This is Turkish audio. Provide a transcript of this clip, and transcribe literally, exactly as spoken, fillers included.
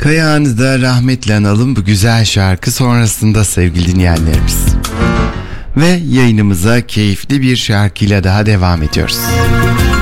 Kayağını da rahmetle analım bu güzel şarkı sonrasında sevgili dinleyenlerimiz. Ve yayınımıza keyifli bir şarkıyla daha devam ediyoruz.